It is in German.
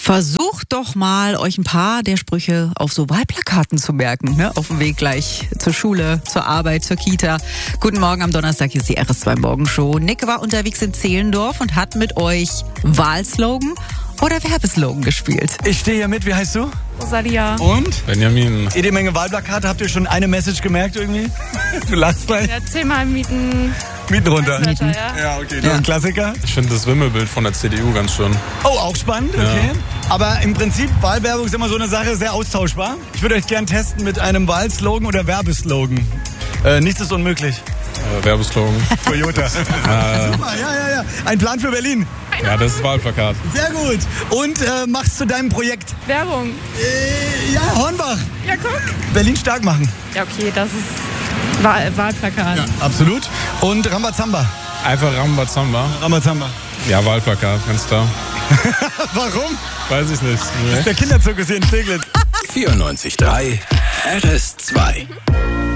Versucht doch mal, euch ein paar der Sprüche auf so Wahlplakaten zu merken, ne? Auf dem Weg gleich zur Schule, zur Arbeit, zur Kita. Guten Morgen, am Donnerstag, hier ist die RS2 Morgenshow. Nick war unterwegs in Zehlendorf und hat mit euch Wahlslogan oder Werbeslogan gespielt. Ich stehe hier mit, wie heißt du? Rosalia. Und? Benjamin. Jede Menge Wahlplakate, habt ihr schon eine Message gemerkt irgendwie? Du lachst gleich. Ja, 10-mal Mieten. Mieten runter. Wetter, ja. Ja, okay, das ist ein Klassiker. Ich finde das Wimmelbild von der CDU ganz schön. Oh, auch spannend, okay. Aber im Prinzip, Wahlwerbung ist immer so eine Sache, sehr austauschbar. Ich würde euch gern testen mit einem Wahlslogan oder Werbeslogan. Nichts ist unmöglich. Werbeslogan. Toyota. Super, ja. Ein Plan für Berlin. Ja, das ist Wahlplakat. Sehr gut. Und machst zu deinem Projekt? Werbung. Ja, Hornbach. Ja, guck. Berlin stark machen. Ja, okay, das ist Wahlplakat. Ja, absolut. Und Rambazamba. Einfach Rambazamba. Rambazamba. Ja, Wahlplakat, ganz klar. Warum? Weiß ich nicht. Der Kinderzirkus hier in Steglitz. 94.3 RS2